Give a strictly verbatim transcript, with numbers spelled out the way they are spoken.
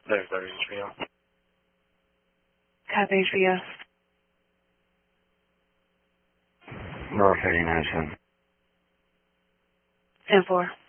There's thirty H V O. Copy H V O. North eighty-nine seven. ten four.